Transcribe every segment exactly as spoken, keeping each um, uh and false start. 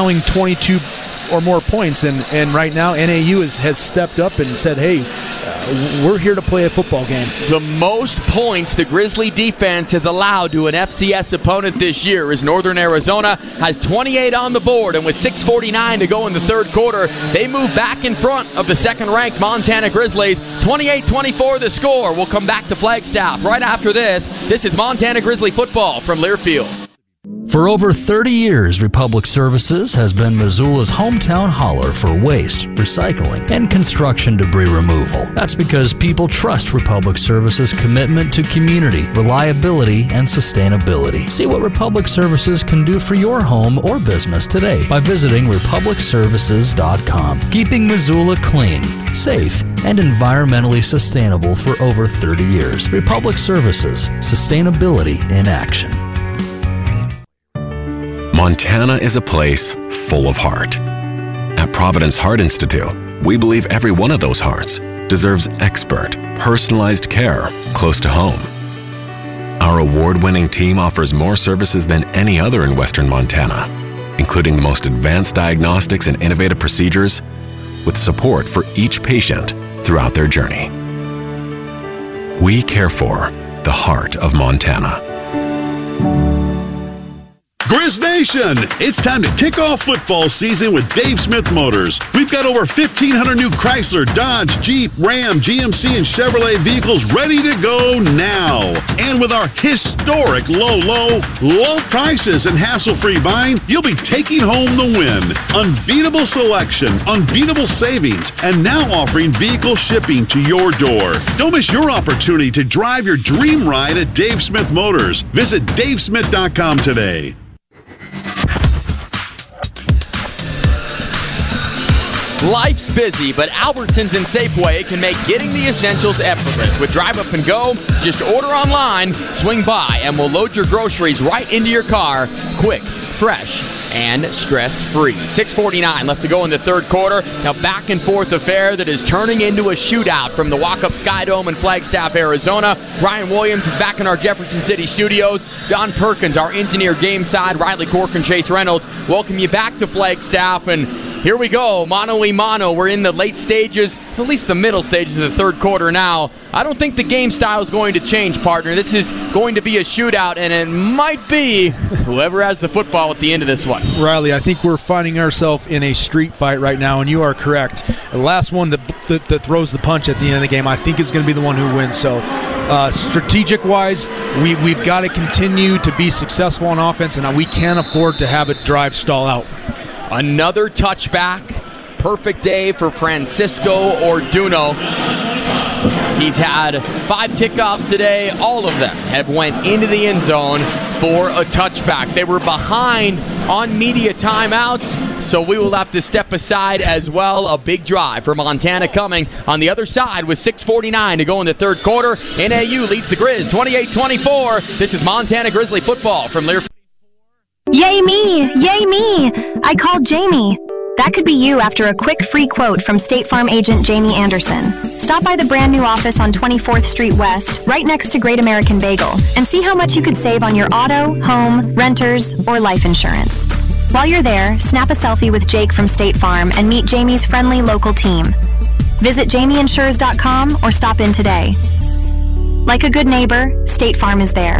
allowing twenty-two or more points, and, and right now N A U is, has stepped up and said, hey, uh, we're here to play a football game. The most points the Grizzly defense has allowed to an F C S opponent this year is Northern Arizona, has twenty-eight on the board, and with six forty-nine to go in the third quarter, they move back in front of the second-ranked Montana Grizzlies. twenty-eight twenty-four the score. We'll come back to Flagstaff right after this. This is Montana Grizzly football from Learfield. For over thirty years, Republic Services has been Missoula's hometown hauler for waste, recycling, and construction debris removal. That's because people trust Republic Services' commitment to community, reliability, and sustainability. See what Republic Services can do for your home or business today by visiting republic services dot com. Keeping Missoula clean, safe, and environmentally sustainable for over thirty years. Republic Services, sustainability in action. Montana is a place full of heart. At Providence Heart Institute, we believe every one of those hearts deserves expert, personalized care close to home. Our award-winning team offers more services than any other in Western Montana, including the most advanced diagnostics and innovative procedures, with support for each patient throughout their journey. We care for the heart of Montana. Grizz Nation, it's time to kick off football season with Dave Smith Motors. We've got over fifteen hundred new Chrysler, Dodge, Jeep, Ram, G M C, and Chevrolet vehicles ready to go now. And with our historic low, low, low prices and hassle-free buying, you'll be taking home the win. Unbeatable selection, unbeatable savings, and now offering vehicle shipping to your door. Don't miss your opportunity to drive your dream ride at Dave Smith Motors. Visit dave smith dot com today. Life's busy, but Albertsons and Safeway can make getting the essentials effortless. With Drive Up and Go, just order online, swing by, and we'll load your groceries right into your car, quick, fresh, and stress-free. six forty-nine left to go in the third quarter. Now back and forth affair that is turning into a shootout from the Walk-Up Sky Dome in Flagstaff, Arizona. Ryan Williams is back in our Jefferson City studios. Don Perkins, our engineer game side. Riley Cork and Chase Reynolds welcome you back to Flagstaff. And here we go, mano a mano. We're in the late stages, at least the middle stages of the third quarter now. I don't think the game style is going to change, partner. This is going to be a shootout, and it might be whoever has the football at the end of this one. Riley, I think we're finding ourselves in a street fight right now, and you are correct. The last one that, that, that throws the punch at the end of the game, I think, is going to be the one who wins. So uh, strategic-wise, we, we've got to continue to be successful on offense, and we can't afford to have a drive stall out. Another touchback. Perfect day for Francisco Orduno. He's had five kickoffs today. All of them have went into the end zone for a touchback. They were behind on media timeouts, so we will have to step aside as well. A big drive for Montana coming on the other side with six forty-nine to go in the third quarter. N A U leads the Grizz twenty-eight twenty-four. This is Montana Grizzly football from Learfield. Yay me! Yay me! I called Jamie. That could be you after a quick free quote from State Farm agent Jamie Anderson. Stop by the brand new office on twenty-fourth Street West, right next to Great American Bagel, and see how much you could save on your auto, home, renters, or life insurance. While you're there, snap a selfie with Jake from State Farm and meet Jamie's friendly local team. Visit jamie insures dot com or stop in today. Like a good neighbor, State Farm is there.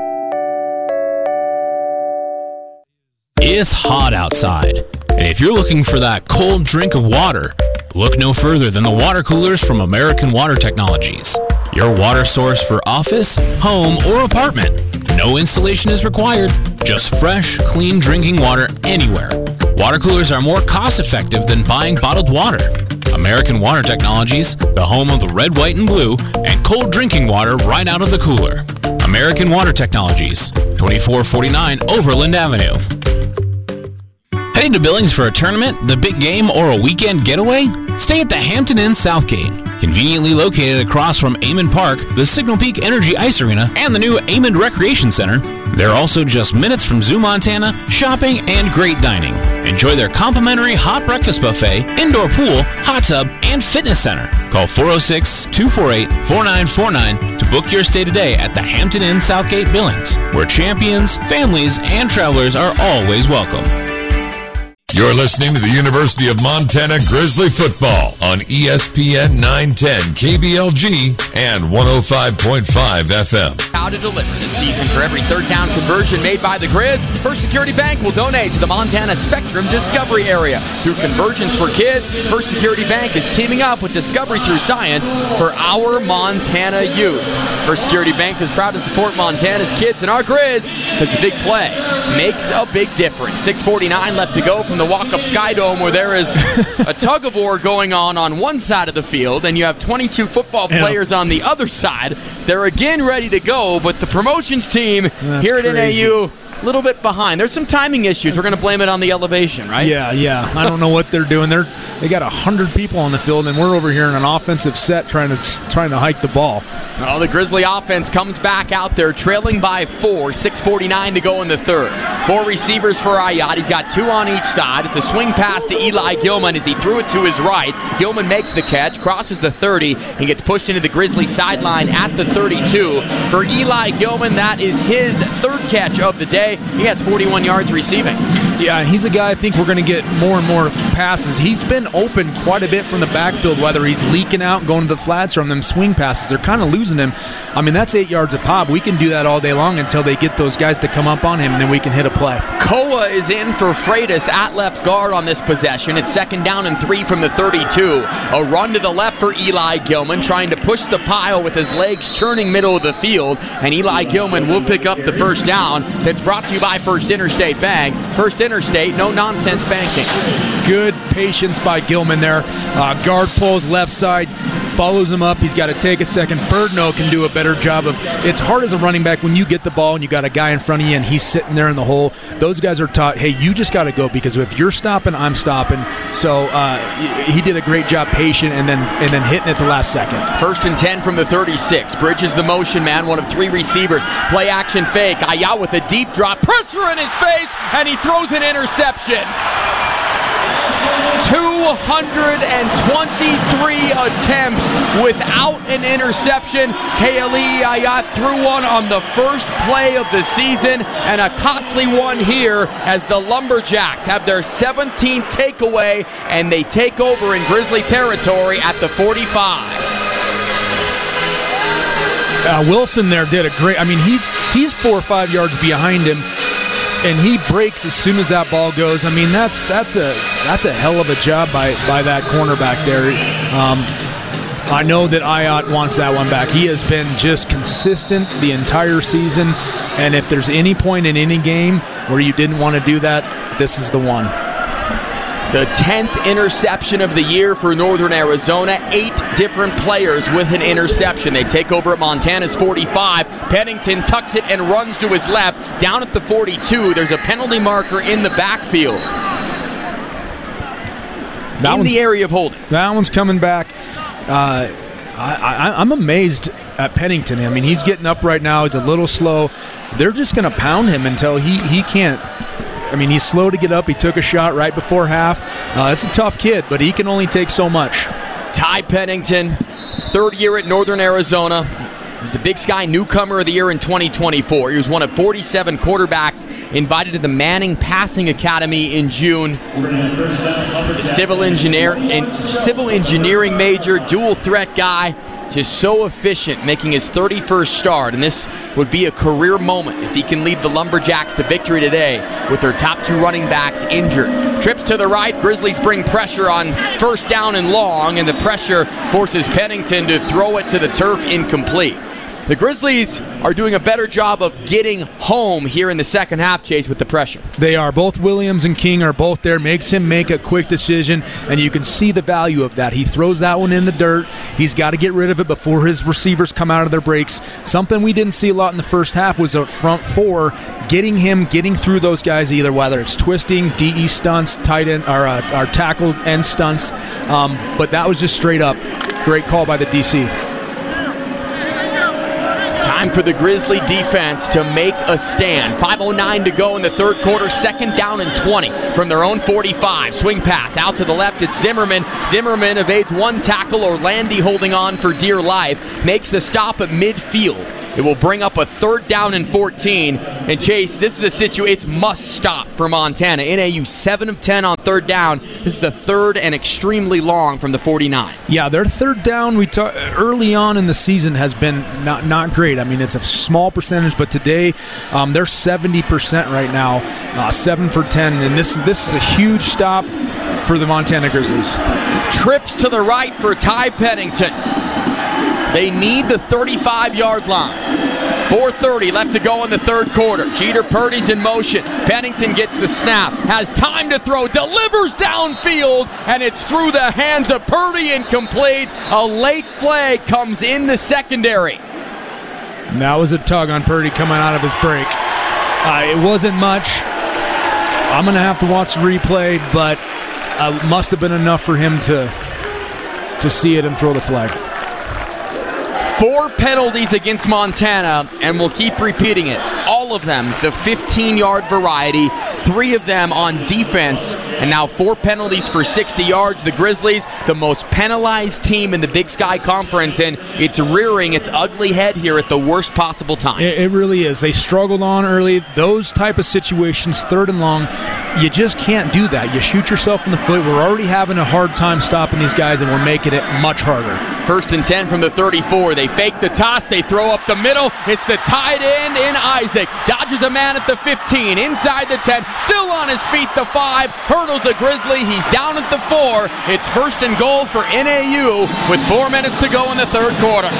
It's hot outside, and if you're looking for that cold drink of water, look no further than the water coolers from American Water Technologies. Your water source for office, home, or apartment. No installation is required, just fresh, clean drinking water anywhere. Water coolers are more cost-effective than buying bottled water. American Water Technologies, the home of the red, white, and blue, and cold drinking water right out of the cooler. American Water Technologies, twenty-four forty-nine Overland Avenue. Heading to Billings for a tournament, the big game, or a weekend getaway? Stay at the Hampton Inn Southgate. Conveniently located across from Amon Park, the Signal Peak Energy Ice Arena, and the new Amon Recreation Center. They're also just minutes from Zoo Montana, shopping, and great dining. Enjoy their complimentary hot breakfast buffet, indoor pool, hot tub, and fitness center. Call four oh six, two four eight, four nine four nine to book your stay today at the Hampton Inn Southgate Billings, where champions, families, and travelers are always welcome. You're listening to the University of Montana Grizzly football on E S P N nine ten K B L G and one oh five point five F M. How to deliver this season for every third down conversion made by the Grizz. First Security Bank will donate to the Montana Spectrum Discovery Area. Through Convergence for Kids, First Security Bank is teaming up with Discovery Through Science for our Montana youth. First Security Bank is proud to support Montana's kids and our Grizz because the big play makes a big difference. six forty-nine left to go from the walk-up Sky Dome, where there is a tug-of-war going on on one side of the field, and you have twenty-two football players yeah. on the other side. They're again ready to go, but the promotions team That's here at crazy. N A U, a little bit behind. There's some timing issues. We're going to blame it on the elevation, right? Yeah, yeah. I don't know what they're doing. They're they got one hundred people on the field, and we're over here in an offensive set trying to trying to hike the ball. Well, the Grizzly offense comes back out there trailing by four, six forty-nine to go in the third. Four receivers for Ayat. He's got two on each side. It's a swing pass to Eli Gilman as he threw it to his right. Gilman makes the catch, crosses the thirty. He gets pushed into the Grizzly sideline at the thirty-two. For Eli Gilman, that is his third catch of the day. He has forty-one yards receiving. Yeah, he's a guy I think we're going to get more and more passes. He's been open quite a bit from the backfield, whether he's leaking out and going to the flats or on them swing passes. They're kind of losing him. I mean, that's eight yards a pop. We can do that all day long until they get those guys to come up on him, and then we can hit a play. Koa is in for Freitas at left guard on this possession. It's second down and three from the thirty-two. A run to the left for Eli Gilman, trying to push the pile with his legs churning middle of the field, and Eli Gilman will pick up the first down. That's brought to you by First Interstate Bank. First Interstate, no nonsense banking. Good patience by Gilman there. Uh, guard pulls left side, follows him up. He's got to take a second. Birdno can do a better job of. It's hard as a running back when you get the ball and you got a guy in front of you and he's sitting there in the hole. Those guys are taught, hey, you just got to go, because if you're stopping, I'm stopping. So uh, he did a great job, patient, and then and then hitting it the last second. First and ten from the thirty-six. Bridges the motion man, one of three receivers. Play action fake. Ayat with a deep drop, pressure in his face, and he throws an interception. two hundred twenty-three attempts without an interception. Kaeli Ayat threw one on the first play of the season, and a costly one here as the Lumberjacks have their seventeenth takeaway, and they take over in Grizzly territory at the forty-five. Uh, Wilson there did a great. I mean, he's he's four or five yards behind him, and he breaks as soon as that ball goes. I mean, that's that's a that's a hell of a job by by that cornerback there. Um, I know that Ayat wants that one back. He has been just consistent the entire season, and if there's any point in any game where you didn't want to do that, this is the one. The tenth interception of the year for Northern Arizona. Eight different players with an interception. They take over at Montana's forty-five. Pennington tucks it and runs to his left. Down at the forty-two, there's a penalty marker in the backfield. That in the area of holding. That one's coming back. Uh, I, I, I'm amazed at Pennington. I mean, he's getting up right now. He's a little slow. They're just going to pound him until he, he can't. I mean, he's slow to get up. He took a shot right before half. Uh, that's a tough kid, but he can only take so much. Ty Pennington, third year at Northern Arizona. He's the Big Sky Newcomer of the Year in twenty twenty-four. He was one of forty-seven quarterbacks invited to the Manning Passing Academy in June. He's a civil engineer and civil engineering major, dual threat guy. Just so efficient, making his thirty-first start, and this would be a career moment if he can lead the Lumberjacks to victory today with their top two running backs injured. Trips to the right, Grizzlies bring pressure on first down and long, and the pressure forces Pennington to throw it to the turf incomplete. The Grizzlies are doing a better job of getting home here in the second half, Chase, with the pressure. They are. Both Williams and King are both there. Makes him make a quick decision, and you can see the value of that. He throws that one in the dirt. He's got to get rid of it before his receivers come out of their breaks. Something we didn't see a lot in the first half was a front four, getting him, getting through those guys, either whether it's twisting, D E stunts, tight end, or, uh, or tackle end stunts. Um, but that was just straight up. Great call by the D C. Time for the Grizzly defense to make a stand. five oh nine to go in the third quarter. Second down and twenty from their own forty-five. Swing pass out to the left. It's Zimmerman. Zimmerman evades one tackle. Orlandi holding on for dear life. Makes the stop at midfield. It will bring up a third down and fourteen. And Chase, this is a situation, it's must stop for Montana. N A U seven of ten on third down. This is a third and extremely long from the forty-nine. Yeah, their third down we ta- early on in the season has been not, not great. I mean, it's a small percentage, but today um, they're seventy percent right now, uh, seven for ten. And this, this is a huge stop for the Montana Grizzlies. Trips to the right for Ty Pennington. They need the thirty-five-yard line. four thirty left to go in the third quarter. Jeter Purdy's in motion. Pennington gets the snap, has time to throw, delivers downfield, and it's through the hands of Purdy, incomplete. A late flag comes in the secondary. And that was a tug on Purdy coming out of his break. Uh, it wasn't much. I'm going to have to watch the replay, but uh, must have been enough for him to to see it and throw the flag. Four penalties against Montana, and we'll keep repeating it. All of them the fifteen-yard variety, three of them on defense, and now four penalties for sixty yards. The Grizzlies, the most penalized team in the Big Sky Conference, and it's rearing its ugly head here at the worst possible time. It, it really is. They struggled on early. Those type of situations, third and long, you just can't do that. You shoot yourself in the foot. We're already having a hard time stopping these guys, and we're making it much harder. First and ten from the thirty-four. They fake the toss. They throw up the middle. It's the tight end in Isaac. Dodges a man at the fifteen. Inside the ten. Still on his feet, the five. Hurdles a Grizzly. He's down at the four. It's first and goal for N A U with four minutes to go in the third quarter.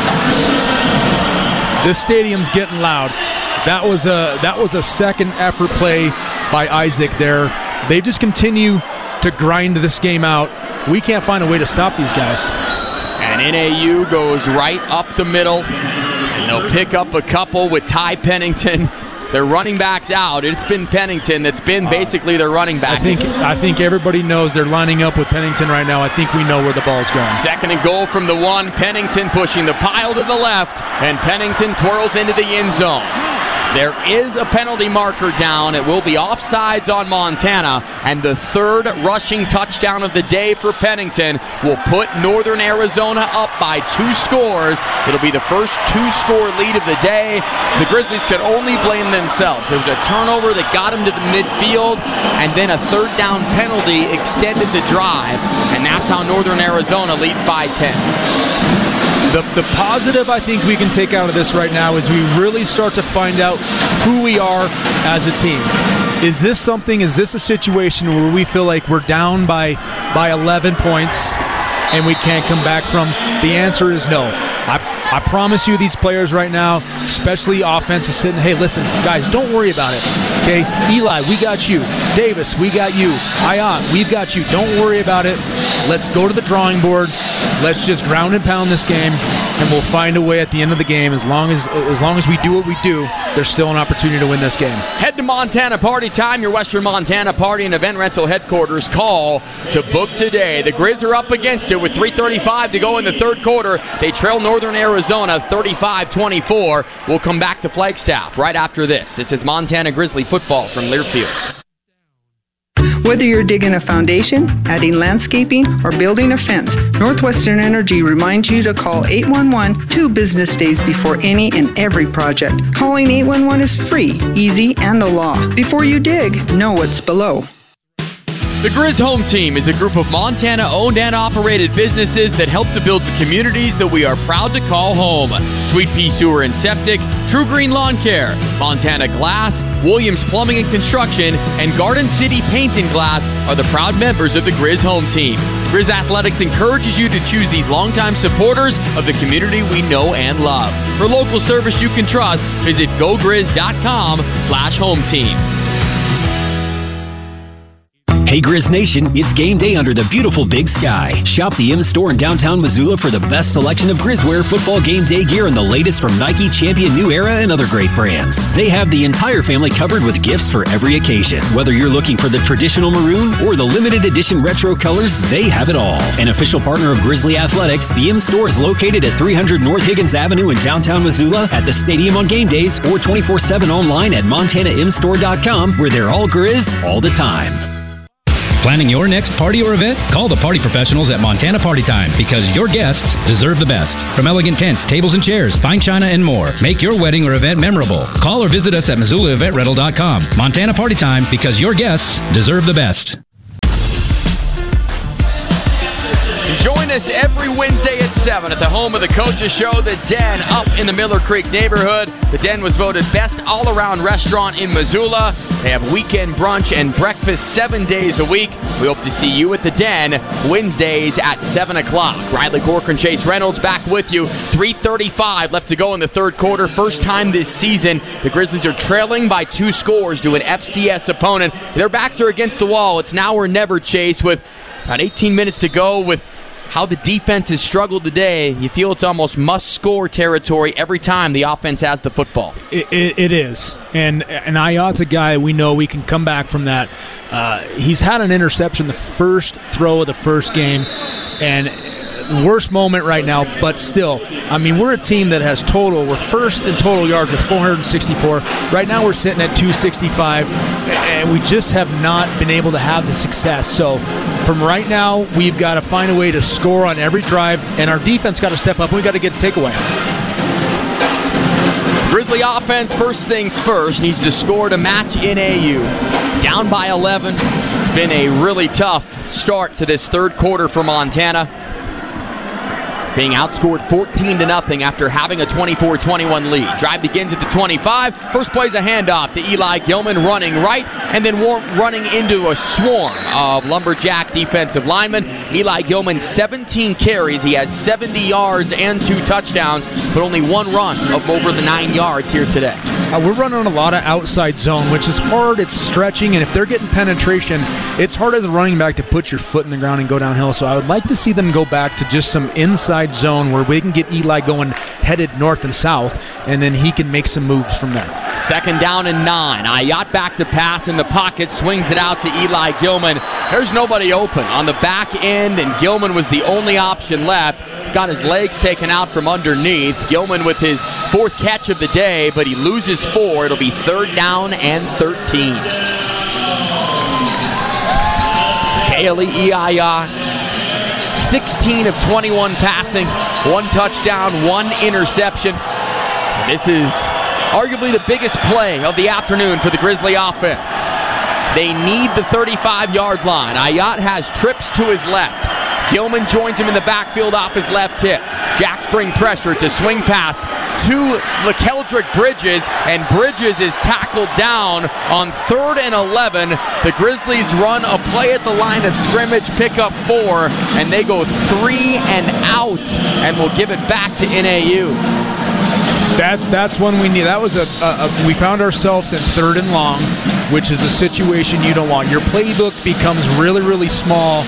This stadium's getting loud. That was a that was a second effort play by Isaac there. They just continue to grind this game out. We can't find a way to stop these guys. And N A U goes right up the middle, and they'll pick up a couple with Ty Pennington. Their running back's out. It's been Pennington that's been basically their running back. I think I think everybody knows they're lining up with Pennington right now. I think we know where the ball's going. Second and goal from the one. Pennington pushing the pile to the left, and Pennington twirls into the end zone. There is a penalty marker down. It will be offsides on Montana, and the third rushing touchdown of the day for Pennington will put Northern Arizona up by two scores. It'll be the first two-score lead of the day. The Grizzlies could only blame themselves. It was a turnover that got them to the midfield, and then a third down penalty extended the drive, and that's how Northern Arizona leads by ten. The, the positive I think we can take out of this right now is we really start to find out who we are as a team. Is this something, is this a situation where we feel like we're down by, by eleven points and we can't come back from? The answer is no. I, I promise you these players right now, especially offense, is sitting, hey, listen, guys, don't worry about it, okay? Eli, we got you. Davis, we got you. Ayat, we've got you. Don't worry about it. Let's go to the drawing board. Let's just ground and pound this game, and we'll find a way at the end of the game. As long as as long as we do what we do, there's still an opportunity to win this game. Head to Montana Party Time, your Western Montana Party and Event Rental headquarters. Call to book today. The Grizz are up against it with three thirty-five to go in the third quarter. They trail Northern Arizona thirty-five twenty-four. We'll come back to Flagstaff right after this. This is Montana Grizzly football from Learfield. Whether you're digging a foundation, adding landscaping, or building a fence, Northwestern Energy reminds you to call eight one one two business days before any and every project. Calling eight one one is free, easy, and the law. Before you dig, know what's below. The Grizz Home Team is a group of Montana-owned and operated businesses that help to build the communities that we are proud to call home. Sweet Pea Sewer and Septic, True Green Lawn Care, Montana Glass, Williams Plumbing and Construction, and Garden City Paint and Glass are the proud members of the Grizz Home Team. Grizz Athletics encourages you to choose these longtime supporters of the community we know and love. For local service you can trust, visit gogrizz.com slash home team. Hey Grizz Nation, it's game day under the beautiful Big Sky. Shop the M Store in downtown Missoula for the best selection of Grizzwear football game day gear and the latest from Nike, Champion, New Era, and other great brands. They have the entire family covered with gifts for every occasion. Whether you're looking for the traditional maroon or the limited edition retro colors, they have it all. An official partner of Grizzly Athletics, the M Store is located at three hundred North Higgins Avenue in downtown Missoula, at the stadium on game days, or twenty-four seven online at montana m store dot com, where they're all Grizz all the time. Planning your next party or event? Call the party professionals at Montana Party Time, because your guests deserve the best. From elegant tents, tables and chairs, fine china, and more, make your wedding or event memorable. Call or visit us at Missoula Event Rental dot com. Montana Party Time, because your guests deserve the best. Join us every Wednesday at seven at the home of the Coaches Show, The Den, up in the Miller Creek neighborhood. The Den was voted best all-around restaurant in Missoula. They have weekend brunch and breakfast seven days a week. We hope to see you at The Den Wednesdays at seven o'clock. Riley Corcoran, Chase Reynolds back with you. three thirty-five left to go in the third quarter. First time this season, the Grizzlies are trailing by two scores to an F C S opponent. Their backs are against the wall. It's now or never, Chase, with about eighteen minutes to go. With how the defense has struggled today, you feel it's almost must-score territory every time the offense has the football. It, it, it is. And, and Ayott's a guy we know we can come back from that. Uh, he's had an interception the first throw of the first game, and the worst moment right now, but still, I mean, we're a team that has total. We're first in total yards with four hundred sixty-four. Right now we're sitting at two sixty-five, and we just have not been able to have the success. So from right now, we've got to find a way to score on every drive, and our defense got to step up, and we've got to get a takeaway. Grizzly offense, first things first, needs to score to match N A U. Down by eleven. It's been a really tough start to this third quarter for Montana, being outscored fourteen to nothing after having a twenty-four twenty-one lead. Drive begins at the twenty-five. First play's a handoff to Eli Gilman, running right, and then war- running into a swarm of Lumberjack defensive linemen. Eli Gilman, seventeen carries. He has seventy yards and two touchdowns, but only one run of over the nine yards here today. Uh, we're running a lot of outside zone, which is hard. It's stretching, and if they're getting penetration, it's hard as a running back to put your foot in the ground and go downhill. So I would like to see them go back to just some inside zone where we can get Eli going headed north and south, and then he can make some moves from there. Second down and nine. Ayotte back to pass in the pocket, swings it out to Eli Gilman. There's nobody open on the back end, and Gilman was the only option left. He's got his legs taken out from underneath. Gilman with his fourth catch of the day, but he loses four. It'll be third down and thirteen. Kaylee Iaia, sixteen of twenty-one passing, one touchdown, one interception. This is arguably the biggest play of the afternoon for the Grizzly offense. They need the thirty-five-yard line. Ayotte has trips to his left. Gilman joins him in the backfield off his left hip. Jacks bring pressure to swing pass to LaKeldrick Bridges, and Bridges is tackled down on third and eleven. The Grizzlies run a play at the line of scrimmage, pick up four, and they go three and out, and will give it back to N A U. That that's one we need. That was a, a, a we found ourselves in third and long, which is a situation you don't want. Your playbook becomes really, really small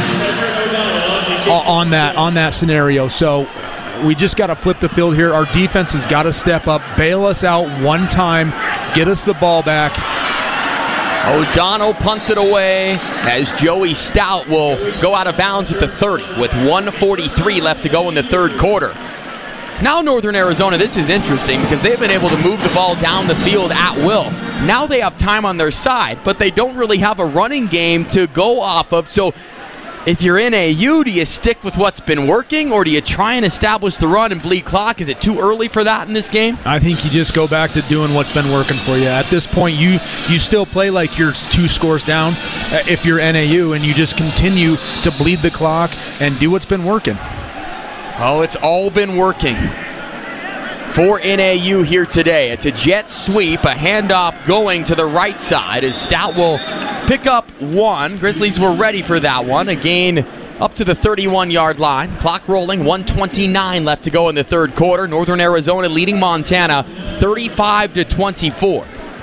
on that on that scenario. So we just got to flip the field here. Our defense has got to step up, bail us out one time, get us the ball back. O'Donnell punts it away as Joey Stout will go out of bounds at the thirty with one forty-three left to go in the third quarter. Now Northern Arizona, this is interesting because they've been able to move the ball down the field at will. Now they have time on their side, but they don't really have a running game to go off of. So if you're N A U, do you stick with what's been working, or do you try and establish the run and bleed clock? Is it too early for that in this game? I think you just go back to doing what's been working for you. At this point, you you still play like you're two scores down if you're N A U, and you just continue to bleed the clock and do what's been working. Oh, it's all been working for N A U here today. It's a jet sweep, a handoff going to the right side as Stout will pick up one. Grizzlies were ready for that one. A gain up to the thirty-one-yard line. Clock rolling, one twenty-nine left to go in the third quarter. Northern Arizona leading Montana thirty-five to twenty-four.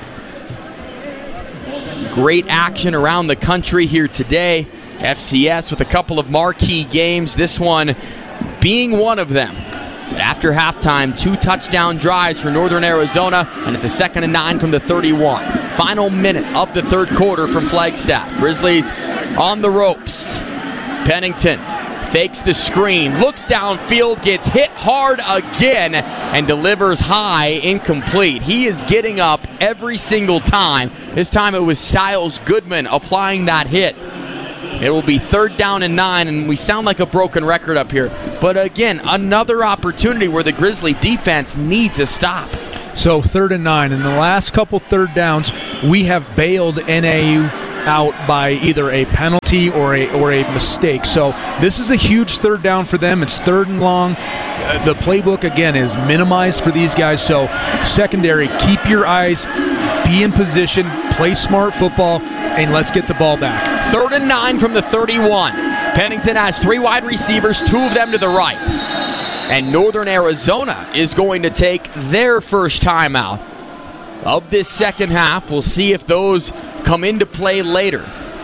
Great action around the country here today. F C S with a couple of marquee games. This one being one of them. But after halftime, two touchdown drives for Northern Arizona, and it's a second and nine from the thirty-one. Final minute of the third quarter from Flagstaff. Grizzlies on the ropes. Pennington fakes the screen, looks downfield, gets hit hard again, and delivers high, incomplete. He is getting up every single time. This time it was Styles Goodman applying that hit. It will be third down and nine, and we sound like a broken record up here. But again, another opportunity where the Grizzly defense needs a stop. So third and nine. In the last couple third downs, we have bailed N A U out by either a penalty or a or a mistake. So this is a huge third down for them. It's third and long. Uh, the playbook, again, is minimized for these guys. So secondary, keep your eyes, be in position, play smart football, and let's get the ball back. Third and nine from the thirty-one. Pennington has three wide receivers, two of them to the right. And Northern Arizona is going to take their first timeout of this second half. We'll see if those come into play later.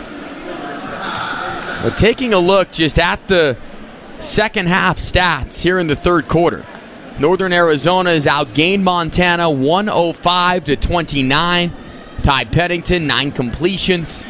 But taking a look just at the second half stats here in the third quarter, Northern Arizona has outgained Montana one oh five to twenty-nine. Ty Pennington, nine completions.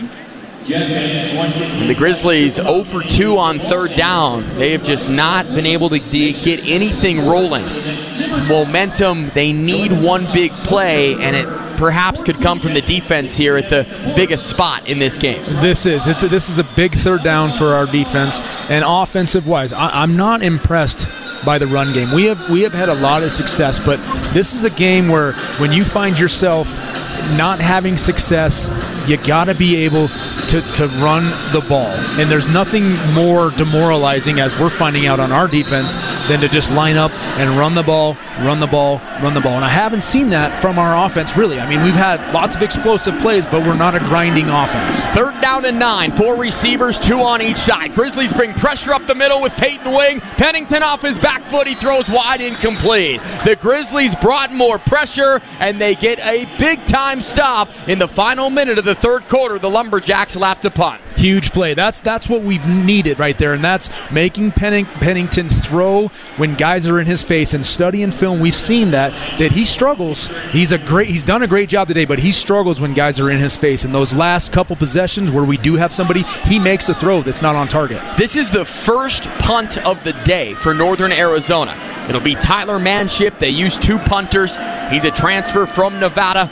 And the Grizzlies oh for two on third down. They have just not been able to de- get anything rolling. Momentum, they need one big play, and it perhaps could come from the defense here at the biggest spot in this game. This is it's a, this is a big third down for our defense, and offensive-wise, I, I'm not impressed by the run game. We have we have had a lot of success, but this is a game where when you find yourself not having success, you got to be able to, to run the ball. And there's nothing more demoralizing, as we're finding out on our defense, than to just line up and run the ball, run the ball, run the ball. And I haven't seen that from our offense, really. I mean, we've had lots of explosive plays, but we're not a grinding offense. Third down and nine. Four receivers, two on each side. Grizzlies bring pressure up the middle with Peyton Wing. Pennington off his back foot. He throws wide, incomplete. The Grizzlies brought more pressure, and they get a big-time stop in the final minute of the third quarter. The Lumberjacks will have to punt. Huge play. That's that's what we've needed right there, and that's making Penning, Pennington throw when guys are in his face. And studying film, we've seen that that he struggles. He's a great. He's done a great job today, but he struggles when guys are in his face. And those last couple possessions where we do have somebody, he makes a throw that's not on target. This is the first punt of the day for Northern Arizona. It'll be Tyler Manship. They use two punters. He's a transfer from Nevada.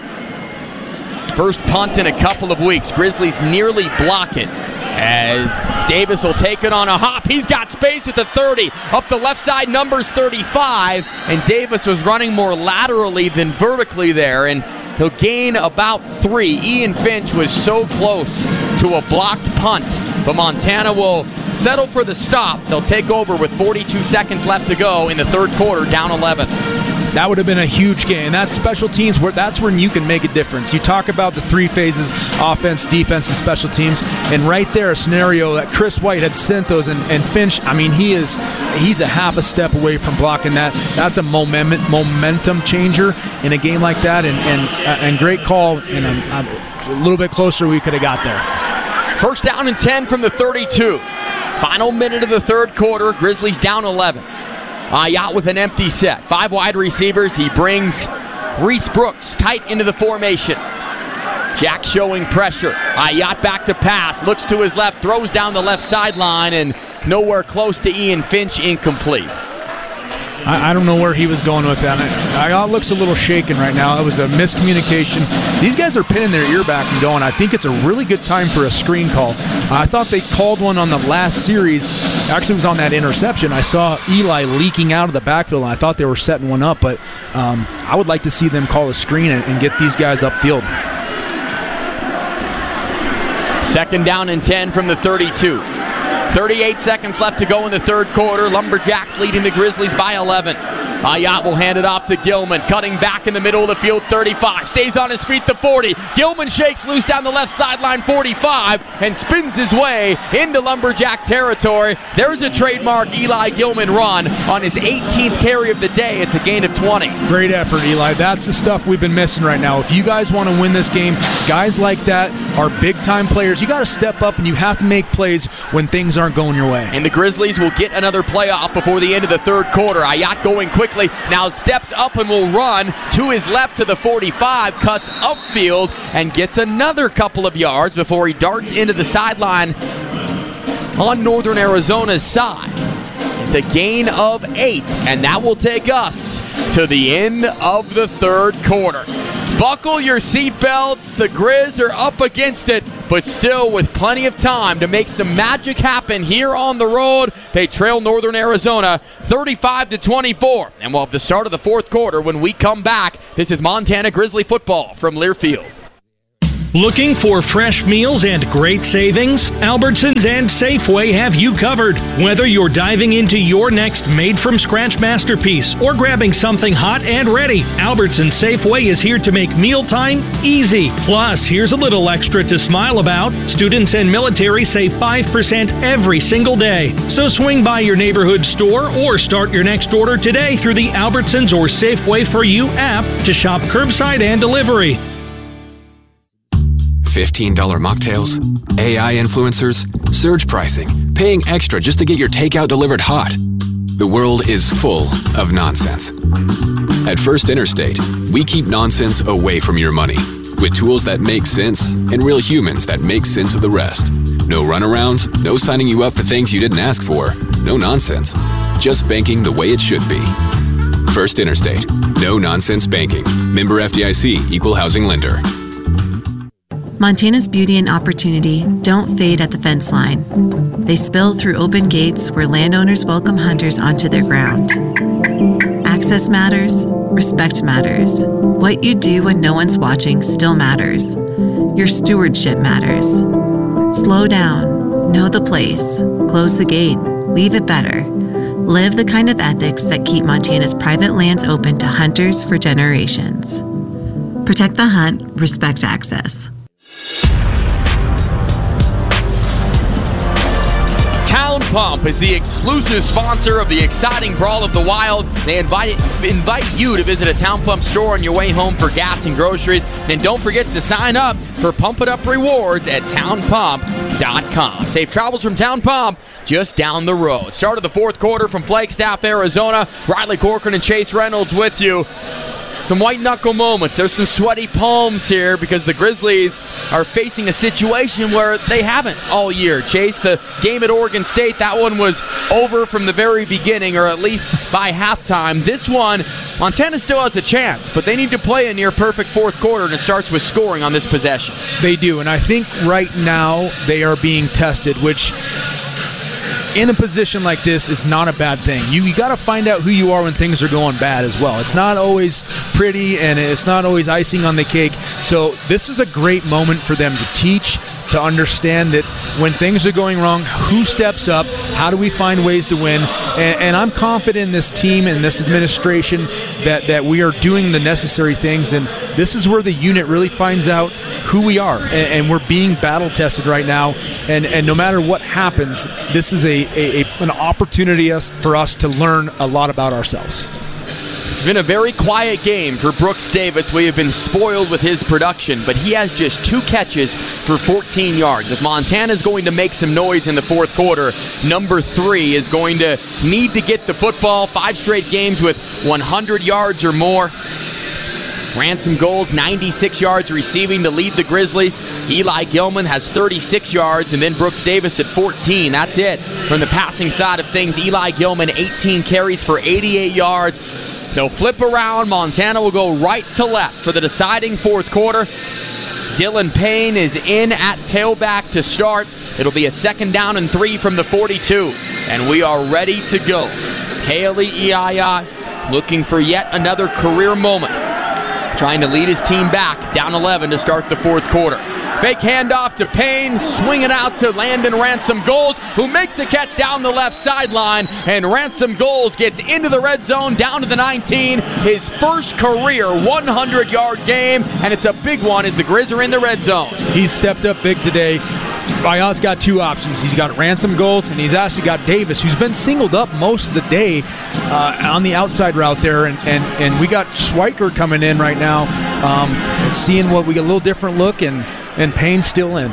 First punt in a couple of weeks. Grizzlies nearly block it as Davis will take it on a hop. He's got space at the thirty. Up the left side, numbers thirty-five. And Davis was running more laterally than vertically there. And he'll gain about three. Ian Finch was so close to a blocked punt. But Montana will settle for the stop. They'll take over with forty-two seconds left to go in the third quarter, down eleven. That would have been a huge game. That's special teams. Where that's when you can make a difference. You talk about the three phases: offense, defense, and special teams. And right there, a scenario that Chris White had sent those, and, and Finch. I mean, he is he's a half a step away from blocking that. That's a moment momentum changer in a game like that. And and and great call. And a, a little bit closer, we could have got there. First down and ten from the thirty-two. Final minute of the third quarter. Grizzlies down eleven. Ayat with an empty set. Five wide receivers. He brings Reese Brooks tight into the formation. Jack showing pressure. Ayat back to pass. Looks to his left. Throws down the left sideline and nowhere close to Ian Finch. Incomplete. I, I don't know where he was going with that. Ayat looks a little shaken right now. It was a miscommunication. These guys are pinning their ear back and going, I think it's a really good time for a screen call. I thought they called one on the last series. Actually, it was on that interception. I saw Eli leaking out of the backfield, and I thought they were setting one up. But um, I would like to see them call a screen and, and get these guys upfield. Second down and ten from the thirty-two. thirty-eight seconds left to go in the third quarter. Lumberjacks leading the Grizzlies by eleven. Ayat will hand it off to Gilman, cutting back in the middle of the field, thirty-five. Stays on his feet to forty. Gilman shakes loose down the left sideline, forty-five, and spins his way into Lumberjack territory. There's a trademark Eli Gilman run on his eighteenth carry of the day. It's a gain of twenty. Great effort, Eli. That's the stuff we've been missing right now. If you guys want to win this game, guys like that are big-time players. You got to step up, and you have to make plays when things aren't going your way. And the Grizzlies will get another playoff before the end of the third quarter. Ayat going quickly. Now steps up and will run to his left to the forty-five, cuts upfield and gets another couple of yards before he darts into the sideline on Northern Arizona's side. It's a gain of eight, and that will take us to the end of the third quarter. Buckle your seatbelts. The Grizz are up against it. but still with plenty of time to make some magic happen here on the road. They trail Northern Arizona thirty-five to twenty-four. And we'll have the start of the fourth quarter when we come back. This is Montana Grizzly football from Learfield. Looking for fresh meals and great savings? Albertsons and Safeway have you covered. Whether you're diving into your next made-from-scratch masterpiece or grabbing something hot and ready, Albertsons Safeway is here to make mealtime easy. Plus, here's a little extra to smile about. Students and military save five percent every single day. So swing by your neighborhood store or start your next order today through the Albertsons or Safeway for You app to shop curbside and delivery. fifteen dollars mocktails, A I influencers, surge pricing, paying extra just to get your takeout delivered hot. The world is full of nonsense. At First Interstate, we keep nonsense away from your money with tools that make sense and real humans that make sense of the rest. No runaround, no signing you up for things you didn't ask for, no nonsense. Just banking the way it should be. First Interstate, no nonsense banking. Member F D I C, Equal Housing Lender. Montana's beauty and opportunity don't fade at the fence line. They spill through open gates where landowners welcome hunters onto their ground. Access matters, respect matters. What you do when no one's watching still matters. Your stewardship matters. Slow down, know the place, close the gate, leave it better. Live the kind of ethics that keep Montana's private lands open to hunters for generations. Protect the hunt, respect access. Town Pump is the exclusive sponsor of the exciting Brawl of the Wild. They invite invite you to visit a Town Pump store on your way home for gas and groceries. Then don't forget to sign up for Pump It Up rewards at town pump dot com. Safe travels from Town Pump, just down the road. Start of the fourth quarter from Flagstaff, Arizona. Riley Corcoran and Chase Reynolds with you. Some white-knuckle moments. There's some sweaty palms here because the Grizzlies are facing a situation where they haven't all year. Chase, the game at Oregon State, that one was over from the very beginning, or at least by halftime. This one, Montana still has a chance, but they need to play a near-perfect fourth quarter, and it starts with scoring on this possession. They do, and I think right now they are being tested, which in a position like this, it's not a bad thing. You, you got to find out who you are when things are going bad as well. It's not always pretty, and it's not always icing on the cake. So this is a great moment for them to teach, to understand that when things are going wrong, who steps up, how do we find ways to win, and, and I'm confident in this team and this administration that, that we are doing the necessary things, and this is where the unit really finds out who we are, and, and we're being battle tested right now, and, and no matter what happens, this is a, a, a an opportunity us, for us to learn a lot about ourselves. It's been a very quiet game for Brooks Davis. We have been spoiled with his production, but he has just two catches for fourteen yards. If Montana's going to make some noise in the fourth quarter, number three is going to need to get the football. Five straight games with one hundred yards or more. Ransom Goals, ninety-six yards receiving to lead the Grizzlies. Eli Gilman has thirty-six yards, and then Brooks Davis at fourteen. That's it from the passing side of things. Eli Gilman, eighteen carries for eighty-eight yards. They'll flip around. Montana will go right to left for the deciding fourth quarter. Dylan Payne is in at tailback to start. It'll be a second down and three from the forty-two, and we are ready to go. Kale Iaya looking for yet another career moment, trying to lead his team back down eleven to start the fourth quarter. Fake handoff to Payne, swinging out to Landon Ransom Goals, who makes the catch down the left sideline, and Ransom Goals gets into the red zone down to the nineteen. His first career one hundred yard game, and it's a big one as the Grizz are in the red zone. He's stepped up big today. Ayala's got two options. He's got Ransom Goals, and he's actually got Davis, who's been singled up most of the day uh, on the outside route there. And, and, and we got Schweiker coming in right now um, and seeing what we get a little different look, and, and Payne's still in.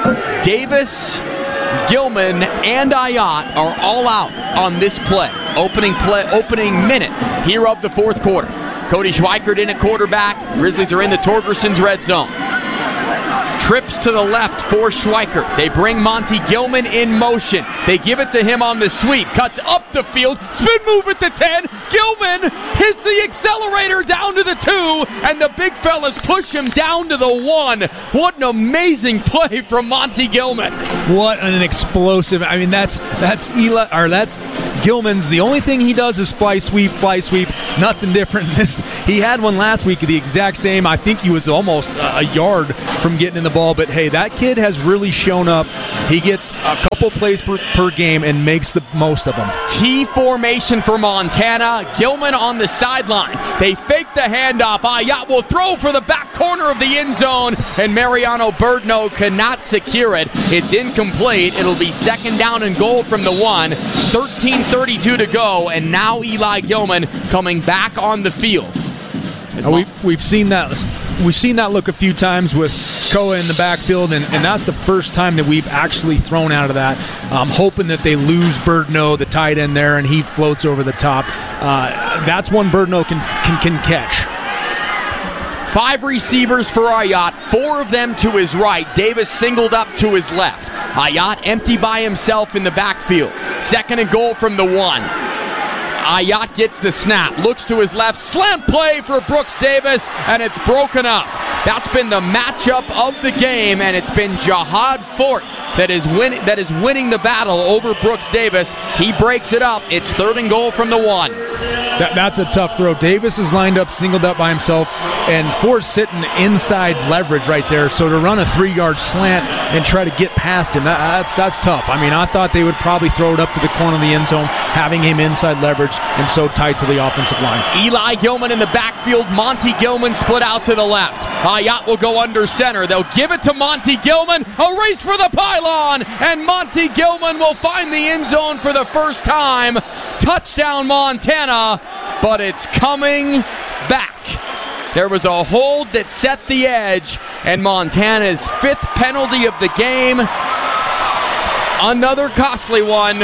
Davis, Gilman, and Ayat are all out on this play. Opening play, opening minute here of the fourth quarter. Cody Schweikert in at quarterback. Grizzlies are in the Torgerson's red zone. Trips to the left for Schweikert. They bring Monty Gilman in motion. They give it to him on the sweep. Cuts up the field. Spin move at the ten. Gilman hits the accelerator down to the two, and the big fellas push him down to the one. What an amazing play from Monty Gilman. What an explosive. I mean, that's that's Eli, or that's Gilman's. The only thing he does is fly sweep, fly sweep. Nothing different. This, he had one last week, the exact same. I think he was almost a yard from getting in the ball, but hey, that kid has really shown up. He gets a couple plays per, per game and makes the most of them. T formation for Montana. Gilman on the sideline. They fake the handoff. Ayat will throw for the back corner of the end zone, and Mariano Birdno cannot secure it. It's incomplete. It'll be second down and goal from the one. thirteen thirty-two to go, and now Eli Gilman coming back on the field. Uh, we, we've seen that we've seen that look a few times with Koa in the backfield, and, and that's the first time that we've actually thrown out of that. I'm hoping that they lose Birdno, the tight end there, and he floats over the top. Uh, that's one Birdno can, can, can catch. Five receivers for Ayat, four of them to his right. Davis singled up to his left. Ayat empty by himself in the backfield. Second and goal from the one. Ayat gets the snap, looks to his left, slant play for Brooks Davis, and it's broken up. That's been the matchup of the game, and it's been Jihad Fort that is winning that is winning the battle over Brooks Davis. He breaks it up. It's third and goal from the one. That, that's a tough throw. Davis is lined up, singled up by himself, and Fort's sitting inside leverage right there. So to run a three-yard slant and try to get past him, that, that's that's tough. I mean, I thought they would probably throw it up to the corner of the end zone, having him inside leverage and so tight to the offensive line. Eli Gilman in the backfield. Monty Gilman split out to the left. Ayat will go under center. They'll give it to Monty Gilman. A race for the pylon, and Monty Gilman will find the end zone for the first time. Touchdown Montana, but it's coming back. There was a hold that set the edge, and Montana's fifth penalty of the game. Another costly one.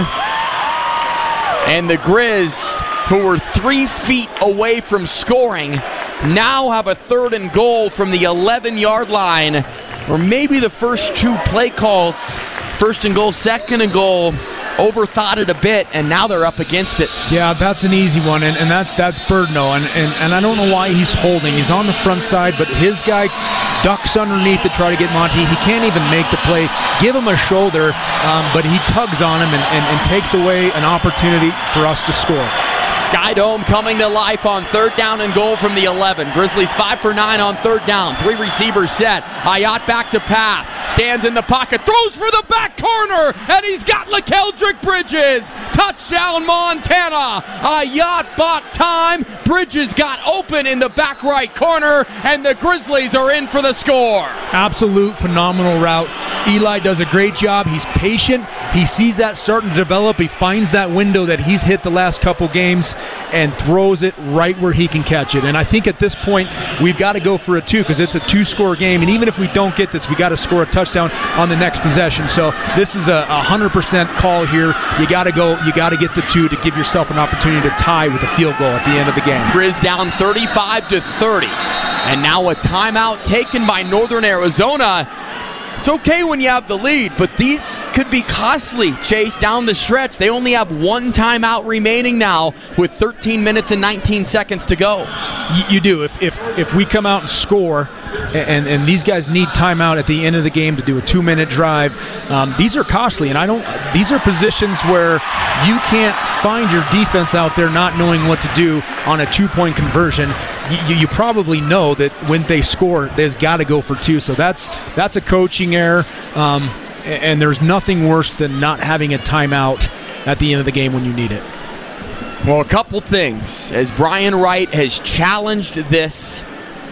And the Grizz, who were three feet away from scoring, now have a third and goal from the eleven-yard line, or maybe the first two play calls, first and goal, second and goal, overthought it a bit, and now they're up against it. Yeah, that's an easy one, and, and that's that's Birdno, and, and, and I don't know why he's holding. He's on the front side, but his guy ducks underneath to try to get Monty. He can't even make the play. Give him a shoulder, um, but he tugs on him and, and, and takes away an opportunity for us to score. Sky Dome coming to life on third down and goal from the eleven. Grizzlies five for nine on third down. Three receivers set. Ayat back to pass. Stands in the pocket. Throws for the back corner. And he's got LaKeldrick Bridges. Touchdown Montana. Ayat bought time. Bridges got open in the back right corner. And the Grizzlies are in for the score. Absolute phenomenal route. Eli does a great job. He's patient. He sees that starting to develop. He finds that window that he's hit the last couple games and throws it right where he can catch it. And I think at this point, we've got to go for a two because it's a two-score game. And even if we don't get this, we got to score a touchdown on the next possession. So this is a one hundred percent call here. You got to go. You got to get the two to give yourself an opportunity to tie with a field goal at the end of the game. Grizz down thirty-five to thirty. And now a timeout taken by Northern Arizona. It's okay when you have the lead, but these could be costly, Chase, down the stretch. They only have one timeout remaining now with thirteen minutes and nineteen seconds to go. You, you do. If, if if we come out and score, and, and these guys need timeout at the end of the game to do a two-minute drive, um, these are costly. And I don't. These are positions where you can't find your defense out there not knowing what to do on a two-point conversion. You, you probably know that when they score, there's got to go for two. So that's that's a coaching error, um, and there's nothing worse than not having a timeout at the end of the game when you need it. Well, a couple things. As Brian Wright has challenged this,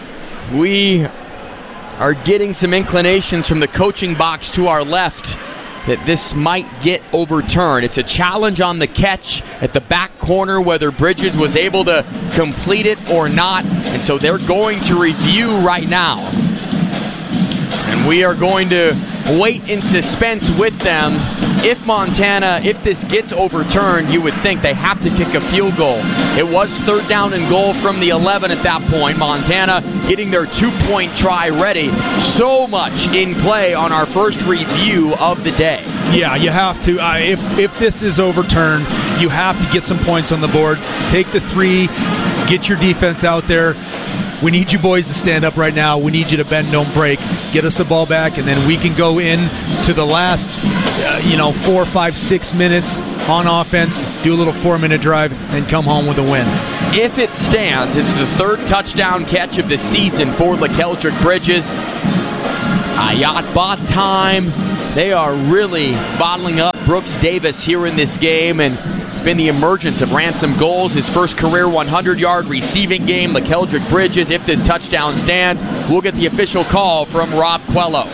we are getting some inclinations from the coaching box to our left that this might get overturned. It's a challenge on the catch at the back corner, whether Bridges was able to complete it or not. And so they're going to review right now. And we are going to wait in suspense with them. If Montana, if this gets overturned, you would think they have to kick a field goal. It was third down and goal from the eleven at that point. Montana getting their two-point try ready. So much in play on our first review of the day. Yeah, you have to. Uh, if if this is overturned, you have to get some points on the board. Take the three, get your defense out there. We need you boys to stand up right now. We need you to bend, don't break. Get us the ball back, and then we can go in to the last, uh, you know, four, five, six minutes on offense, do a little four-minute drive, and come home with a win. If it stands, it's the third touchdown catch of the season for LaKeldrick Bridges. Ayat bot time. They are really bottling up Brooks Davis here in this game, and it's been the emergence of Ransom Goals, his first career one hundred yard receiving game. LaKeldrick Bridges, if this touchdown stands, we'll get the official call from Rob Quello.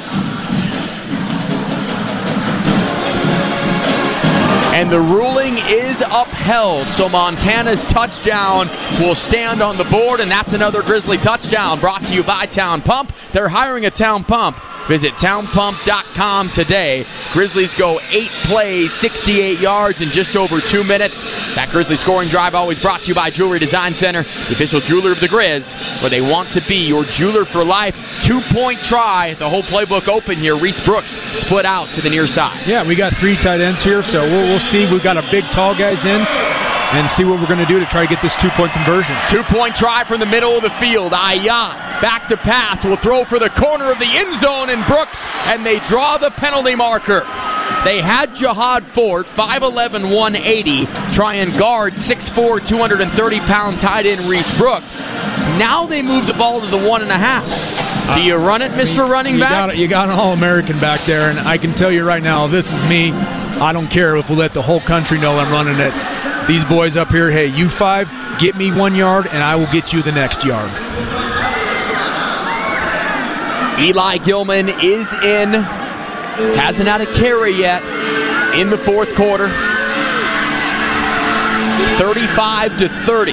And the ruling is upheld, so Montana's touchdown will stand on the board, and that's another Grizzly touchdown brought to you by Town Pump. They're hiring a Town Pump. Visit town pump dot com today. Grizzlies go eight plays, sixty-eight yards in just over two minutes. That Grizzly scoring drive always brought to you by Jewelry Design Center, the official jeweler of the Grizz, where they want to be your jeweler for life. Two-point try, the whole playbook open here. Reese Brooks split out to the near side. Yeah, we got three tight ends here, so we'll, we'll see. We've got a big, tall guys in, and see what we're going to do to try to get this two-point conversion. Two-point try from the middle of the field. Ayat back to pass, will throw for the corner of the end zone, and Brooks, and they draw the penalty marker. They had Jihad Fort, five eleven, one eighty, try and guard six four, two hundred thirty pound tight end Reese Brooks. Now they move the ball to the one and a half. Do you run it, Mister Running you Back? Got, you got an All-American back there, and I can tell you right now, if this is me, I don't care if we let the whole country know I'm running it. These boys up here, hey, you five, get me one yard, and I will get you the next yard. Eli Gilman is in. Hasn't had a carry yet in the fourth quarter. thirty-five to thirty.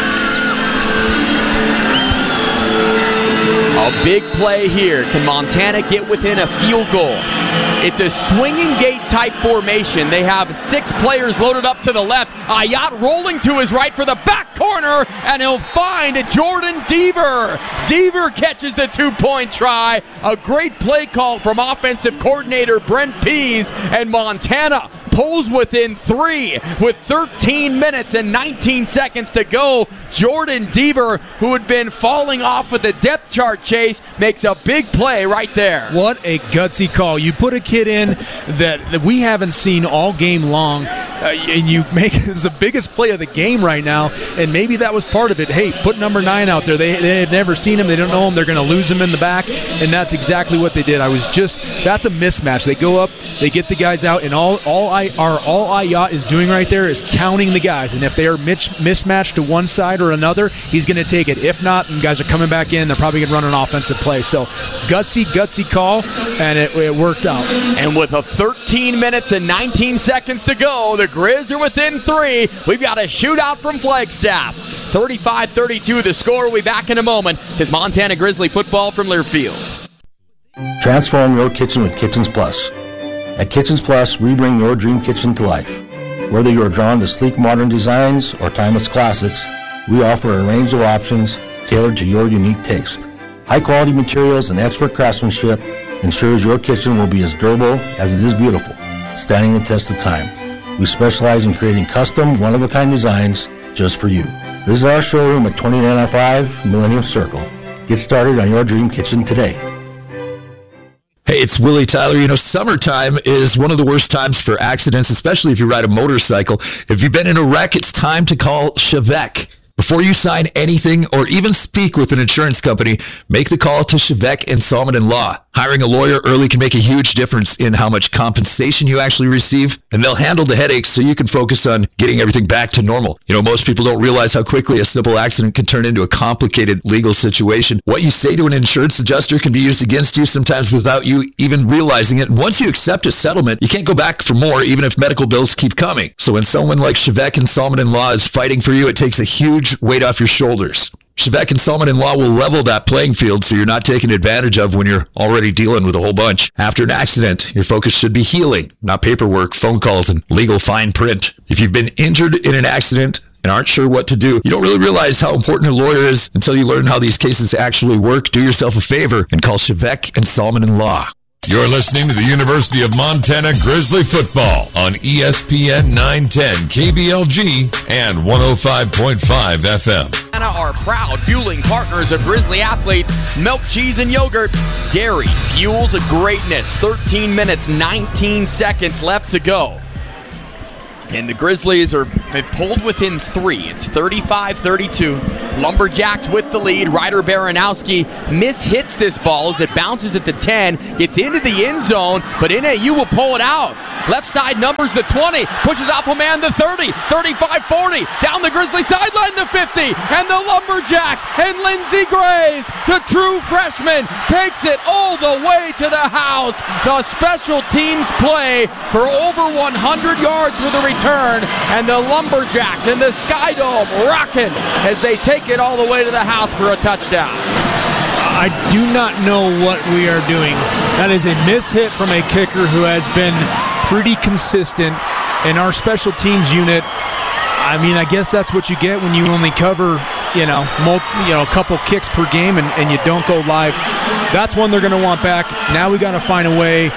A big play here. Can Montana get within a field goal? It's a swinging gate type formation. They have six players loaded up to the left. Ayat rolling to his right for the back corner, and he'll find Jordan Deaver. Deaver catches the two-point try. A great play call from offensive coordinator Brent Pease, and Montana pulls within three with thirteen minutes and nineteen seconds to go. Jordan Deaver, who had been falling off with the depth chart chase, makes a big play right there. What a gutsy call. You put a kid in that, that we haven't seen all game long, uh, and you make it's the biggest play of the game right now, and maybe that was part of it. Hey, put number nine out there. They, they had never seen him. They don't know him. They're going to lose him in the back, and that's exactly what they did. I was just, that's a mismatch. They go up, they get the guys out, and all, all I Our all Ayat is doing right there is counting the guys, and if they are mitch, mismatched to one side or another, he's going to take it. If not, and guys are coming back in, they're probably going to run an offensive play. So gutsy, gutsy call, and it, it worked out. And with a thirteen minutes and nineteen seconds to go, the Grizz are within three. We've got a shootout from Flagstaff. thirty-five thirty-two the score. We'll be back in a moment. This is Montana Grizzly football from Learfield. Transform your kitchen with Kitchens Plus. At Kitchens Plus, we bring your dream kitchen to life. Whether you are drawn to sleek modern designs or timeless classics, we offer a range of options tailored to your unique taste. High-quality materials and expert craftsmanship ensures your kitchen will be as durable as it is beautiful, standing the test of time. We specialize in creating custom, one-of-a-kind designs just for you. Visit our showroom at twenty-nine oh five Millennium Circle. Get started on your dream kitchen today. Hey, it's Willie Tyler. You know, summertime is one of the worst times for accidents, especially if you ride a motorcycle. If you've been in a wreck, it's time to call Chevette. Before you sign anything or even speak with an insurance company, make the call to Chevette and Salmon and Law. Hiring a lawyer early can make a huge difference in how much compensation you actually receive, and they'll handle the headaches so you can focus on getting everything back to normal. You know, most people don't realize how quickly a simple accident can turn into a complicated legal situation. What you say to an insurance adjuster can be used against you sometimes without you even realizing it. And once you accept a settlement, you can't go back for more, even if medical bills keep coming. So when someone like Chevette and Salmon and Law is fighting for you, it takes a huge weight off your shoulders. Chevette and Solomon and Law will level that playing field so you're not taken advantage of when you're already dealing with a whole bunch. After an accident, your focus should be healing, not paperwork, phone calls, and legal fine print. If you've been injured in an accident and aren't sure what to do, you don't really realize how important a lawyer is until you learn how these cases actually work. Do yourself a favor and call Chevette and Solomon and Law. You're listening to the University of Montana Grizzly Football on E S P N nine ten K B L G and one oh five point five F M. Are proud fueling partners of Grizzly athletes. Milk, cheese, and yogurt. Dairy fuels of greatness. thirteen minutes, nineteen seconds left to go. And the Grizzlies are they've pulled within three. It's thirty-five thirty-two. Lumberjacks with the lead. Ryder Baranowski mishits this ball as it bounces at the ten, gets into the end zone, but N A U will pull it out. Left side numbers the twenty, pushes off a man the thirty, thirty-five forty, down the Grizzly sideline the fifty, and the Lumberjacks and Lindsey Graves, the true freshman, takes it all the way to the house. The special teams play for over one hundred yards for the return. Turn and the Lumberjacks in the Sky Dome rocking as they take it all the way to the house for a touchdown. I do not know what we are doing. That is a mishit from a kicker who has been pretty consistent in our special teams unit. I mean, I guess that's what you get when you only cover, you know, multi, you know, a couple kicks per game and, and you don't go live. That's one they're going to want back. Now we got to find a way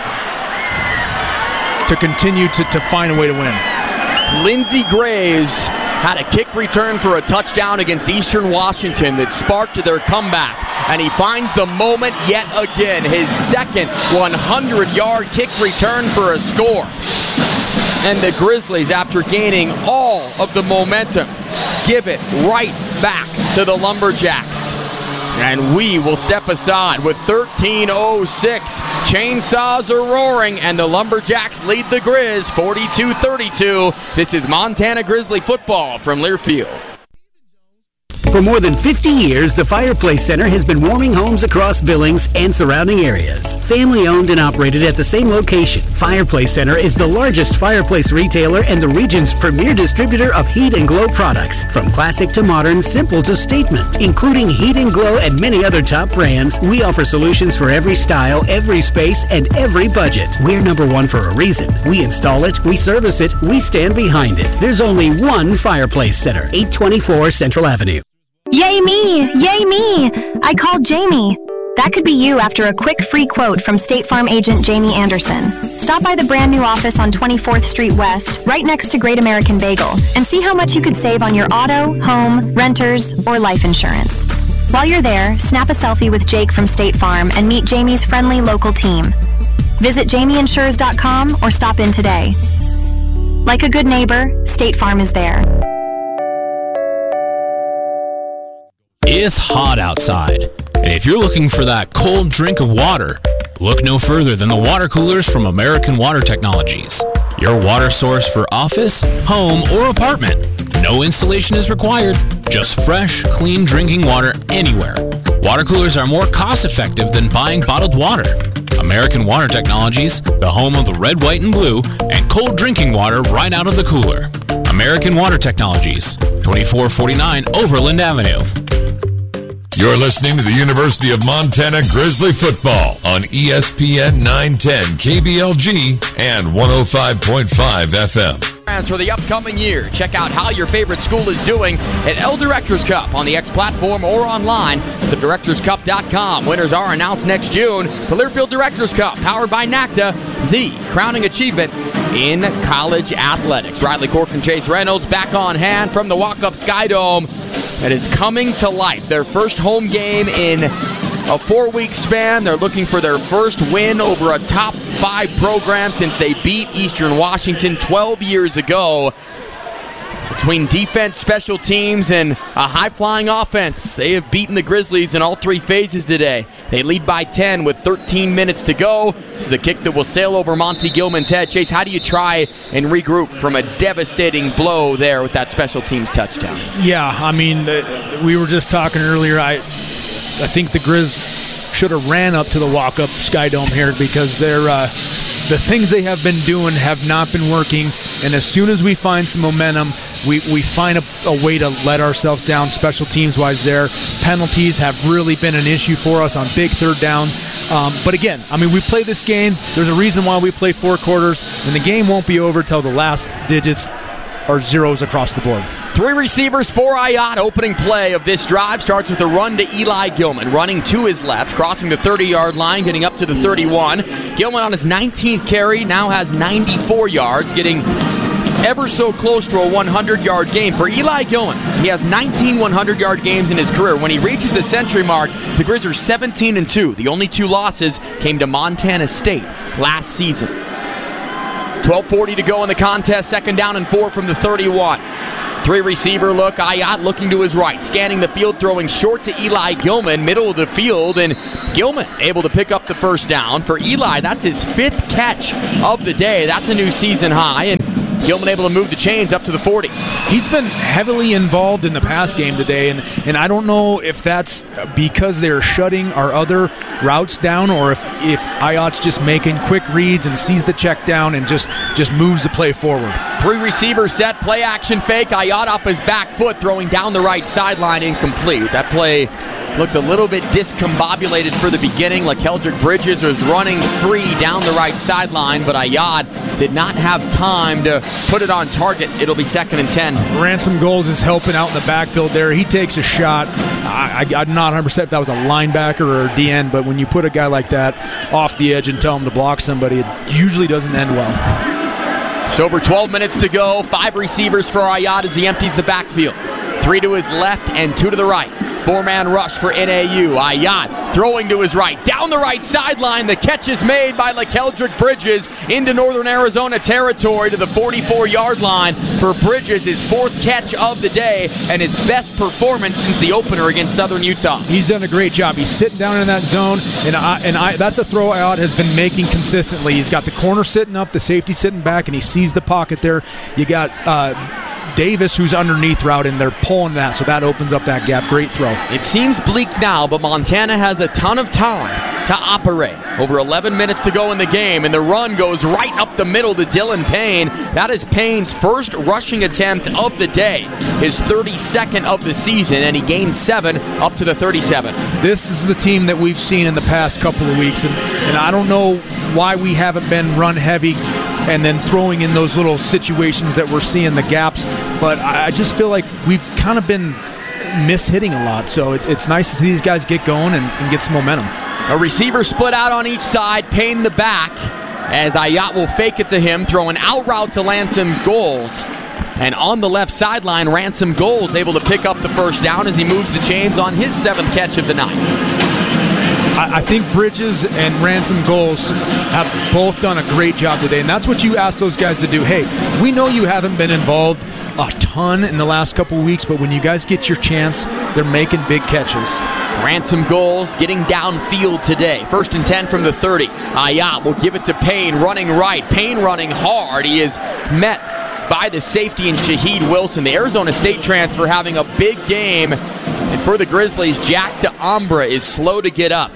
to continue to, to find a way to win. Lindsey Graves had a kick return for a touchdown against Eastern Washington that sparked their comeback, and he finds the moment yet again, his second hundred-yard kick return for a score. And the Grizzlies, after gaining all of the momentum, give it right back to the Lumberjacks. And we will step aside with thirteen oh six. Chainsaws are roaring, and the Lumberjacks lead the Grizz forty-two thirty-two. This is Montana Grizzly football from Learfield. For more than fifty years, the Fireplace Center has been warming homes across Billings and surrounding areas. Family owned and operated at the same location, Fireplace Center is the largest fireplace retailer and the region's premier distributor of Heat and Glow products. From classic to modern, simple to statement. Including Heat and Glow and many other top brands, we offer solutions for every style, every space, and every budget. We're number one for a reason. We install it, we service it, we stand behind it. There's only one Fireplace Center, eight twenty-four Central Avenue. Yay me! Yay me! I called Jamie. That could be you after a quick free quote from State Farm agent Jamie Anderson. Stop by the brand new office on twenty-fourth Street West, right next to Great American Bagel, and see how much you could save on your auto, home, renters, or life insurance. While you're there, snap a selfie with Jake from State Farm and meet Jamie's friendly local team. Visit jamie insures dot com or stop in today. Like a good neighbor, State Farm is there. It's hot outside, and if you're looking for that cold drink of water, look no further than the water coolers from American Water Technologies. Your water source for office, home, or apartment. No installation is required, just fresh, clean drinking water anywhere. Water coolers are more cost-effective than buying bottled water. American Water Technologies, the home of the red, white, and blue, and cold drinking water right out of the cooler. American Water Technologies, twenty-four forty-nine Overland Avenue. You're listening to the University of Montana Grizzly Football on E S P N nine ten K B L G and one oh five point five F M. For the upcoming year, check out how your favorite school is doing at L Directors Cup on the X platform or online at the directors cup dot com. Winners are announced next June. The Learfield Directors Cup, powered by NACDA, the crowning achievement in college athletics. Riley Cork and Chase Reynolds back on hand from the walk-up Sky Dome. That is coming to life. Their first home game in a four-week span. They're looking for their first win over a top five program since they beat Eastern Washington twelve years ago. Between defense, special teams, and a high-flying offense, they have beaten the Grizzlies in all three phases today. They lead by ten with thirteen minutes to go. This is a kick that will sail over Monty Gilman's head. Chase, how do you try and regroup from a devastating blow there with that special teams touchdown? Yeah, I mean, uh, we were just talking earlier. I, I think the Grizz should have ran up to the walk-up Sky Dome here because they're uh, the things they have been doing have not been working. And as soon as we find some momentum, we, we find a, a way to let ourselves down special teams-wise there. Penalties have really been an issue for us on big third down. Um, but again, I mean, we play this game. There's a reason why we play four quarters, and the game won't be over till the last digits are zeros across the board. Three receivers for Ayotte. Opening play of this drive starts with a run to Eli Gilman, running to his left, crossing the thirty-yard line, getting up to the thirty-one. Gilman on his nineteenth carry now has ninety-four yards, getting ever so close to a hundred-yard game. For Eli Gilman, he has nineteen hundred-yard games in his career. When he reaches the century mark, the Grizz are seventeen and two. The only two losses came to Montana State last season. twelve forty to go in the contest, second down and four from the thirty-one. Three receiver look, Ayotte looking to his right, scanning the field, throwing short to Eli Gilman, middle of the field, and Gilman able to pick up the first down. For Eli, that's his fifth catch of the day. That's a new season high, and Gilman able to move the chains up to the forty. He's been heavily involved in the pass game today, and, and I don't know if that's because they're shutting our other routes down or if, if Ayotte's just making quick reads and sees the check down and just, just moves the play forward. Three receivers set, play action fake. Ayotte off his back foot, throwing down the right sideline, incomplete. That play looked a little bit discombobulated for the beginning. LaKeldrick Bridges was running free down the right sideline, but Ayotte did not have time to put it on target. It'll be second and ten. Ransom Goals is helping out in the backfield there. He takes a shot. I, I, I'm not one hundred percent if that was a linebacker or a D N, but when you put a guy like that off the edge and tell him to block somebody, it usually doesn't end well. So over twelve minutes to go. Five receivers for Ayotte as he empties the backfield. Three to his left and two to the right. Four-man rush for N A U. Ayotte throwing to his right. Down the right sideline. The catch is made by LaKeldrick Bridges into Northern Arizona territory to the forty-four-yard line for Bridges, his fourth catch of the day and his best performance since the opener against Southern Utah. He's done a great job. He's sitting down in that zone, and I, and I, that's a throw Ayotte has been making consistently. He's got the corner sitting up, the safety sitting back, and he sees the pocket there. You got uh, Davis, who's underneath route, and they're pulling that, so that opens up that gap. Great throw. It seems bleak now, but Montana has a ton of time to operate. Over eleven minutes to go in the game, and the run goes right up the middle to Dylan Payne. That is Payne's first rushing attempt of the day, his thirty-second of the season, and he gains seven up to the thirty-seven. This is the team that we've seen in the past couple of weeks, and, and I don't know why we haven't been run heavy and then throwing in those little situations that we're seeing the gaps, but I just feel like we've kind of been mishitting a lot, so it's, it's nice to see these guys get going and, and get some momentum. A receiver split out on each side, Payne the back, as Ayotte will fake it to him, throw an out route to Ransom Goals. And on the left sideline, Ransom Goals able to pick up the first down as he moves the chains on his seventh catch of the night. I think Bridges and Ransom Goals have both done a great job today, and that's what you ask those guys to do. Hey, we know you haven't been involved a ton in the last couple of weeks, but when you guys get your chance, they're making big catches. Ransom Goals getting downfield today. First and ten from the thirty. Ayotte will give it to Payne, running right. Payne running hard. He is met by the safety and Shaheed Wilson. The Arizona State transfer having a big game. And for the Grizzlies, Jack DeAmbra is slow to get up.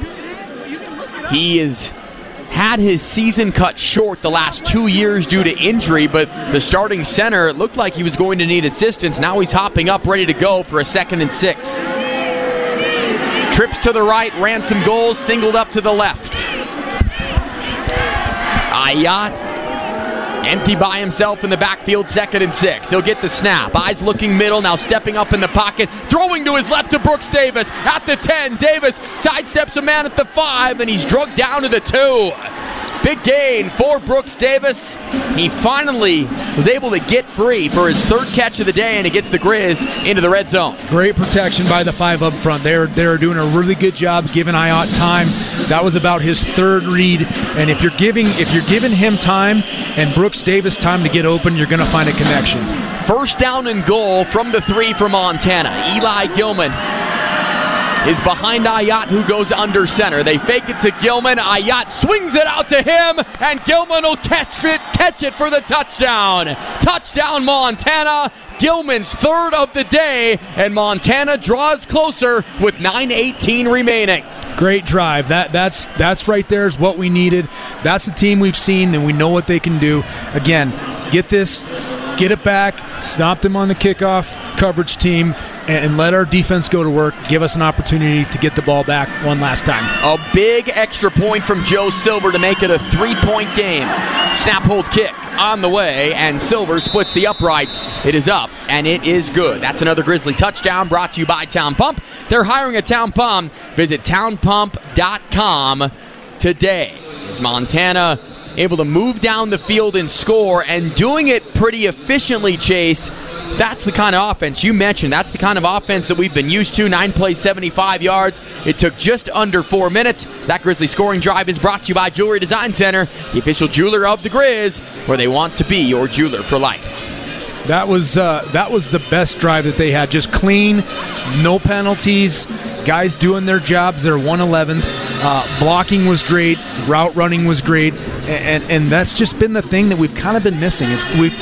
He has had his season cut short the last two years due to injury, but the starting center, it looked like he was going to need assistance. Now he's hopping up, ready to go for a second and six. Trips to the right, Ransom Goals, singled up to the left. Ayotte empty by himself in the backfield, second and six. He'll get the snap. Eyes looking middle, now stepping up in the pocket. Throwing to his left to Brooks Davis at the ten. Davis sidesteps a man at the five, and he's drugged down to the two. Big gain for Brooks Davis. He finally was able to get free for his third catch of the day, and it gets the Grizz into the red zone. Great protection by the five up front. They're, they're doing a really good job giving Ayotte time. That was about his third read, and if you're giving if you're giving him time and Brooks Davis time to get open, you're going to find a connection. First down and goal from the three for Montana. Eli Gilman is behind Ayotte, who goes under center. They fake it to Gilman. Ayotte swings it out to him, and Gilman will catch it, catch it for the touchdown. Touchdown, Montana. Gilman's third of the day, and Montana draws closer with nine eighteen remaining. Great drive. That that's that's right there is what we needed. That's the team we've seen, and we know what they can do. Again, get this get it back, stop them on the kickoff coverage team, and let our defense go to work, give us an opportunity to get the ball back one last time. A big extra point from Joe Silver to make it a three-point game. Snap, hold, kick on the way, and Silver splits the uprights. It is up, and it is good. That's another Grizzly touchdown brought to you by Town Pump. They're hiring at Town Pump. Visit town pump dot com today. Is Montana able to move down the field and score, and doing it pretty efficiently, Chase? That's the kind of offense you mentioned. That's the kind of offense that we've been used to. Nine plays, seventy-five yards. It took just under four minutes. That Grizzly scoring drive is brought to you by Jewelry Design Center, the official jeweler of the Grizz, where they want to be your jeweler for life. That was uh, that was the best drive that they had. Just clean, no penalties, guys doing their jobs. They're one eleventh. Uh, blocking was great. Route running was great. And, and that's just been the thing that we've kind of been missing. It's we've